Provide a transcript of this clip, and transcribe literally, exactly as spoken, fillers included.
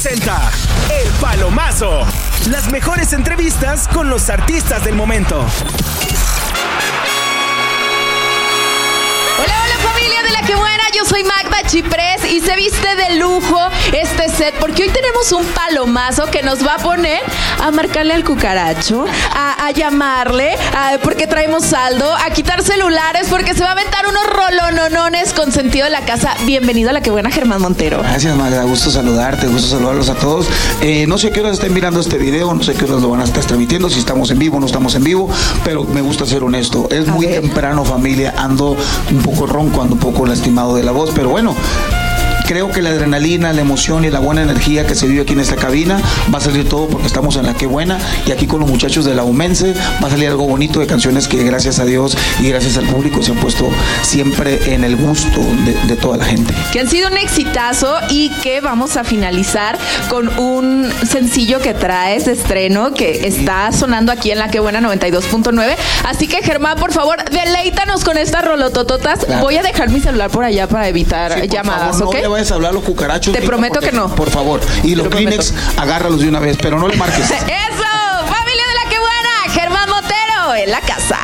Presenta El Palomazo. Las mejores entrevistas con los artistas del momento. Hola, hola familia de La Que Buena, yo soy Magda Chiprés y se viste de lujo este set porque hoy tenemos un palomazo que nos va a poner a marcarle al cucaracho, a, a llamarle, a, porque traemos saldo, a quitar celulares porque se va a aventar unos rolononones con sentido de la casa. Bienvenido a La Que Buena, Germán Montero. Gracias, Magda, gusto saludarte, gusto saludarlos a todos. Eh, no sé qué horas estén mirando este video, no sé qué horas lo van a estar transmitiendo, si estamos en vivo o no estamos en vivo, pero me gusta ser honesto. Es a muy ver. temprano, familia, ando un poco ronco, ando un poco lastimado de la voz, pero bueno, creo que la adrenalina, la emoción y la buena energía que se vive aquí en esta cabina va a salir todo porque estamos en La Que Buena y aquí con los muchachos de la Umense va a salir algo bonito de canciones que gracias a Dios y gracias al público se han puesto siempre en el gusto de, de toda la gente. Que han sido un exitazo y que vamos a finalizar con un sencillo que traes de estreno que está sonando aquí en La Que Buena noventa y dos punto nueve. Así que Germán, por favor, deleítanos con estas rolotototas. Claro. Voy a dejar mi celular por allá para evitar sí, llamadas, favor, ¿ok? No le a hablar a los cucarachos. Te prometo porque, que no. Por favor. Y los Kleenex, agárralos de una vez, pero no le marques. ¡Eso! ¡Familia de La Que Buena! Germán Montero en la casa.